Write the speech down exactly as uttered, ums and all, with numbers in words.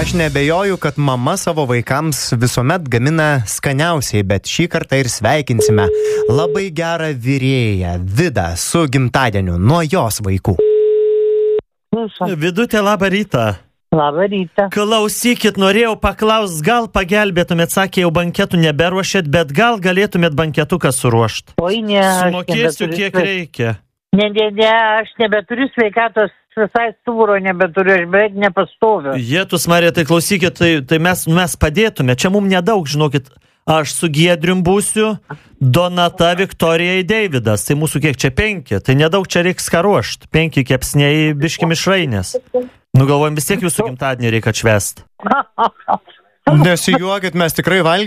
Aš nebejoju, kad mama savo vaikams visuomet gamina skaniausiai, bet šį kartą ir sveikinsime labai gerą virėją Vidą su gimtadieniu nuo jos vaikų. Vidutė, labą rytą. Labą rytą. Klausykit, norėjau paklaust, gal pagelbėtumėt, sakė, jau banketų neberuošėt, bet gal galėtumėt banketuką suruošt. Oi, ne. Sumokėsiu, kiek sveik... reikia. Ne, ne, ne, aš nebeturiu sveikatos, visai stuburo nebeturiu, aš beveik nepastoviu. Jėtus, Marija, tai klausykit, tai, tai mes, mes padėtume. Čia mums nedaug, žinokit, aš su Giedrium būsiu, Donata, Viktorija ir Deividas. Tai mūsų kiek čia penki, tai nedaug čia reiks ką ruošt. Penki kepsniai biški mišrainės. Nu galvojam, vis tiek jūsų gimtadienį reikia atšvest. Nesijuokit, mes tikrai valgysime.